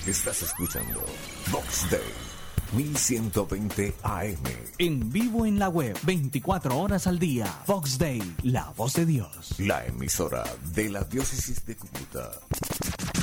Estás escuchando Vox Day 1120 AM. En vivo en la web, 24 horas al día. Vox Day, la voz de Dios. La emisora de la diócesis de Cúcuta.